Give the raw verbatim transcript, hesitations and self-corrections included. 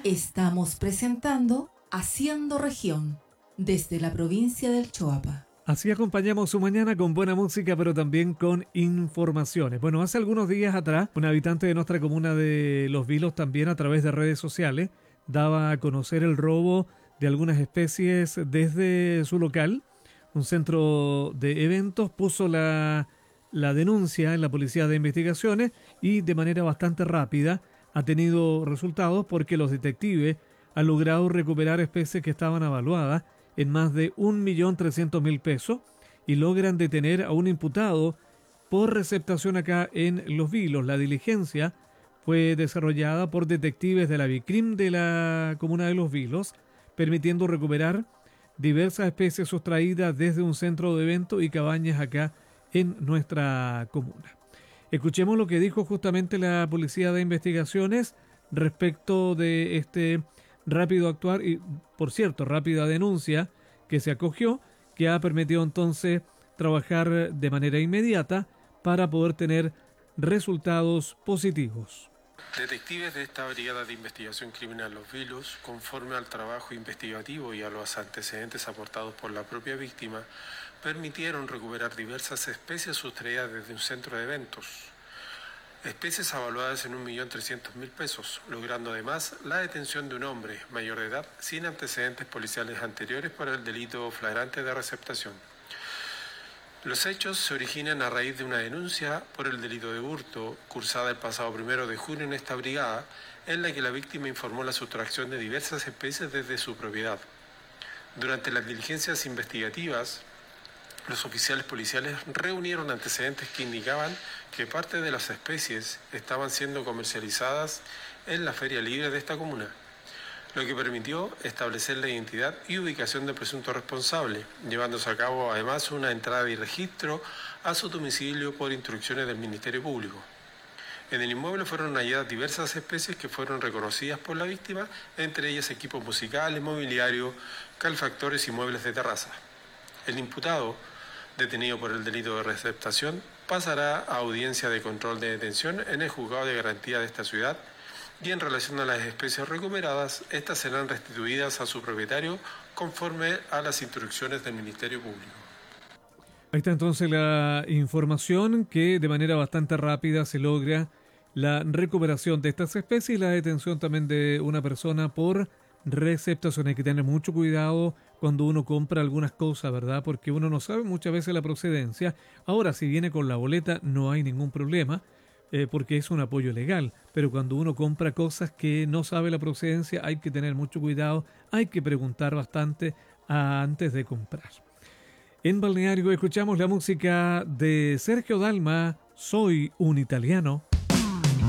Estamos presentando Haciendo Región, desde la provincia del Choapa. Así acompañamos su mañana con buena música, pero también con informaciones. Bueno, hace algunos días atrás, un habitante de nuestra comuna de Los Vilos, también a través de redes sociales, daba a conocer el robo de algunas especies desde su local. Un centro de eventos puso la, la denuncia en la Policía de Investigaciones y de manera bastante rápida ha tenido resultados porque los detectives han logrado recuperar especies que estaban avaluadas en más de un millón trescientos mil pesos y logran detener a un imputado por receptación acá en Los Vilos. La diligencia fue desarrollada por detectives de la Vicrim de la comuna de Los Vilos, permitiendo recuperar diversas especies sustraídas desde un centro de eventos y cabañas acá en nuestra comuna. Escuchemos lo que dijo justamente la Policía de Investigaciones respecto de este rápido actuar y, por cierto, rápida denuncia que se acogió, que ha permitido entonces trabajar de manera inmediata para poder tener resultados positivos. Detectives de esta Brigada de Investigación Criminal Los Vilos, conforme al trabajo investigativo y a los antecedentes aportados por la propia víctima, permitieron recuperar diversas especies sustraídas desde un centro de eventos. Especies avaluadas en un millón trescientos mil pesos, logrando además la detención de un hombre mayor de edad sin antecedentes policiales anteriores por el delito flagrante de receptación. Los hechos se originan a raíz de una denuncia por el delito de hurto cursada el pasado primero de junio en esta brigada, en la que la víctima informó la sustracción de diversas especies desde su propiedad. Durante las diligencias investigativas, los oficiales policiales reunieron antecedentes que indicaban que parte de las especies estaban siendo comercializadas en la feria libre de esta comuna, lo que permitió establecer la identidad y ubicación del presunto responsable, llevándose a cabo además una entrada y registro a su domicilio por instrucciones del Ministerio Público. En el inmueble fueron halladas diversas especies que fueron reconocidas por la víctima, entre ellas equipos musicales, mobiliario, calefactores y muebles de terraza. El imputado, detenido por el delito de receptación, pasará a audiencia de control de detención en el juzgado de garantía de esta ciudad y en relación a las especies recuperadas, estas serán restituidas a su propietario conforme a las instrucciones del Ministerio Público. Ahí está entonces la información que de manera bastante rápida se logra la recuperación de estas especies y la detención también de una persona por receptación. Hay que tener mucho cuidado cuando uno compra algunas cosas, ¿verdad? Porque uno no sabe muchas veces la procedencia. Ahora, si viene con la boleta, no hay ningún problema, eh, porque es un apoyo legal. Pero cuando uno compra cosas que no sabe la procedencia, hay que tener mucho cuidado, hay que preguntar bastante antes de comprar. En Balneario escuchamos la música de Sergio Dalma, Soy un italiano.